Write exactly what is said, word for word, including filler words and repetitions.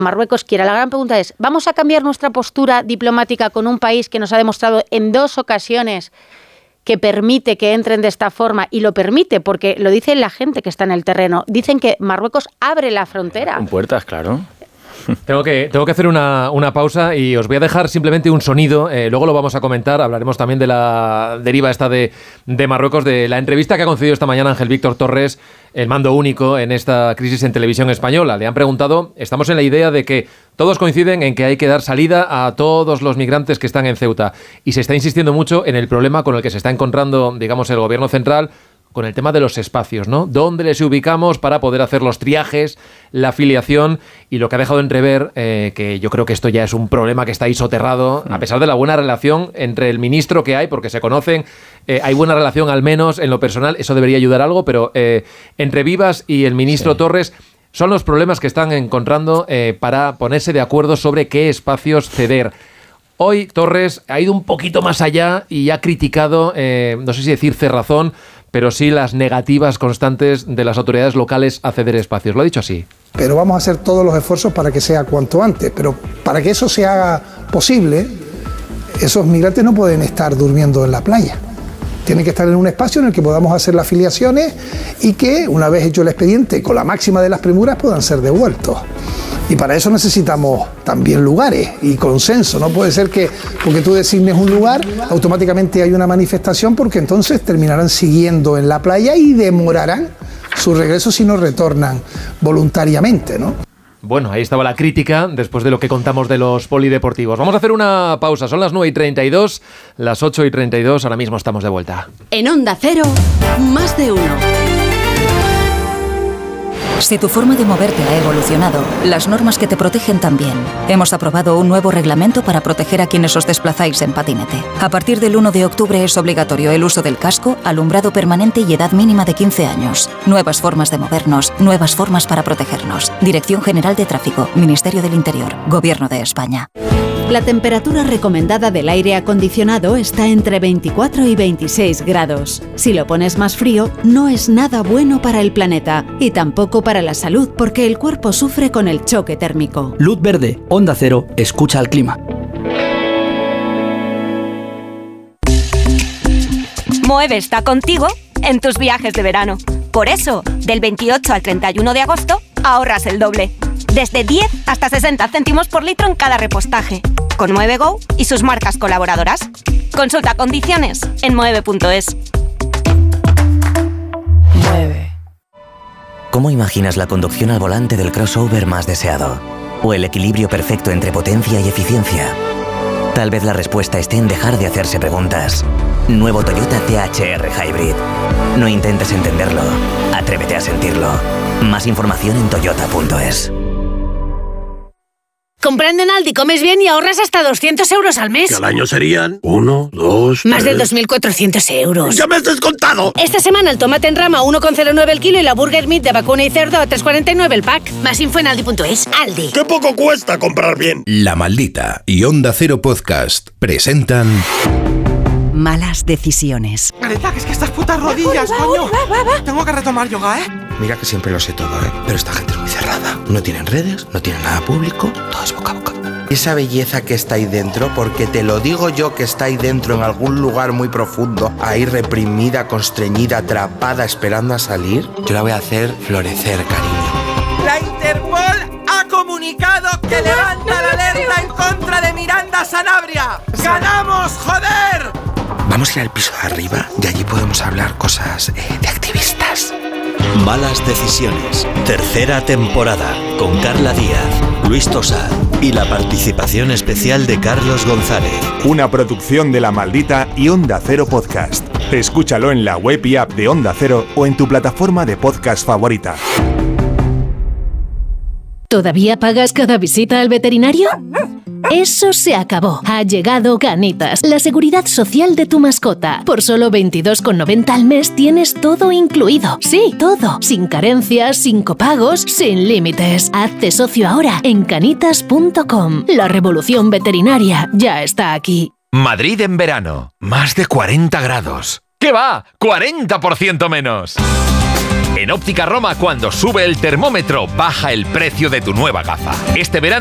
Marruecos quiera. La gran pregunta es, ¿vamos a cambiar nuestra postura diplomática con un país que nos ha demostrado en dos ocasiones que permite que entren de esta forma? Y lo permite porque lo dice la gente que está en el terreno. Dicen que Marruecos abre la frontera. Con puertas, claro. Tengo que, tengo que hacer una, una pausa y os voy a dejar simplemente un sonido, eh, luego lo vamos a comentar, hablaremos también de la deriva esta de, de Marruecos, de la entrevista que ha concedido esta mañana Ángel Víctor Torres, el mando único en esta crisis en televisión española. Le han preguntado, estamos en la idea de que todos coinciden en que hay que dar salida a todos los migrantes que están en Ceuta y se está insistiendo mucho en el problema con el que se está encontrando, digamos, el gobierno central, con el tema de los espacios, ¿no? ¿Dónde les ubicamos para poder hacer los triajes, la afiliación? Y lo que ha dejado entrever, eh, que yo creo que esto ya es un problema que está ahí soterrado, a pesar de la buena relación entre el ministro que hay, porque se conocen, eh, hay buena relación al menos en lo personal, eso debería ayudar algo, pero eh, entre Vivas y el ministro sí. Torres son los problemas que están encontrando eh, para ponerse de acuerdo sobre qué espacios ceder. Hoy Torres ha ido un poquito más allá y ha criticado, eh, no sé si decir cerrazón, pero sí las negativas constantes de las autoridades locales a ceder espacios. Lo ha dicho así. Pero vamos a hacer todos los esfuerzos para que sea cuanto antes. Pero para que eso se haga posible, esos migrantes no pueden estar durmiendo en la playa. Tienen que estar en un espacio en el que podamos hacer las afiliaciones y que, una vez hecho el expediente, con la máxima de las premuras, puedan ser devueltos. Y para eso necesitamos también lugares y consenso. No puede ser que, porque tú designes un lugar, automáticamente hay una manifestación, porque entonces terminarán siguiendo en la playa y demorarán su regreso si no retornan voluntariamente, ¿no? Bueno, ahí estaba la crítica después de lo que contamos de los polideportivos. Vamos a hacer una pausa. Son las nueve y treinta y dos, las ocho y treinta y dos. Ahora mismo estamos de vuelta. En Onda Cero, más de uno. Si tu forma de moverte ha evolucionado, las normas que te protegen también. Hemos aprobado un nuevo reglamento para proteger a quienes os desplazáis en patinete. A partir del uno de octubre es obligatorio el uso del casco, alumbrado permanente y edad mínima de quince años. Nuevas formas de movernos, nuevas formas para protegernos. Dirección General de Tráfico, Ministerio del Interior, Gobierno de España. La temperatura recomendada del aire acondicionado está entre veinticuatro y veintiséis grados. Si lo pones más frío, no es nada bueno para el planeta y tampoco para la salud, porque el cuerpo sufre con el choque térmico. Luz verde, Onda Cero, escucha al clima. Moeve está contigo en tus viajes de verano. Por eso, del veintiocho al treinta y uno de agosto, ahorras el doble. Desde diez hasta sesenta céntimos por litro en cada repostaje. Con Moeve Go y sus marcas colaboradoras. Consulta condiciones en moeve punto es. Mueve. ¿Cómo imaginas la conducción al volante del crossover más deseado? ¿O el equilibrio perfecto entre potencia y eficiencia? Tal vez la respuesta esté en dejar de hacerse preguntas. Nuevo Toyota C H R Hybrid. No intentes entenderlo. Atrévete a sentirlo. Más información en toyota punto es. Comprando en Aldi comes bien y ahorras hasta doscientos euros al mes. Que al año serían uno, dos, Más tres... de dos mil cuatrocientos euros. ¡Ya me has descontado! Esta semana el tomate en rama uno coma cero nueve el kilo y la burger meat de vacuna y cerdo a tres coma cuarenta y nueve el pack. Más info en aldi punto es. Aldi. ¡Qué poco cuesta comprar bien! La Maldita y Onda Cero Podcast presentan... Malas decisiones. Marita, que es que estas putas rodillas, coño. Tengo que retomar yoga, ¿eh? Mira que siempre lo sé todo, ¿eh? Pero esta gente es muy cerrada. No tienen redes, no tienen nada público, todo es boca a boca. Esa belleza que está ahí dentro, porque te lo digo yo que está ahí dentro en algún lugar muy profundo, ahí reprimida, constreñida, atrapada, esperando a salir, yo la voy a hacer florecer, cariño. La Interpol ha comunicado que levanta la alerta en contra de Miranda Sanabria. ¡Ganamos, joder! Vamos a ir al piso de arriba y allí podemos hablar cosas eh, de activistas. Malas decisiones. Tercera temporada. Con Carla Díaz, Luis Tosar y la participación especial de Carlos González. Una producción de La Maldita y Onda Cero Podcast. Escúchalo en la web y app de Onda Cero o en tu plataforma de podcast favorita. ¿Todavía pagas cada visita al veterinario? Eso se acabó. Ha llegado Canitas, la seguridad social de tu mascota. Por solo veintidós con noventa al mes tienes todo incluido. Sí, todo. Sin carencias, sin copagos, sin límites. Hazte socio ahora en canitas punto com. La revolución veterinaria ya está aquí. Madrid en verano. Más de cuarenta grados. ¿Qué va? ¡cuarenta por ciento menos! En Óptica Roma, cuando sube el termómetro, baja el precio de tu nueva gafa. Este verano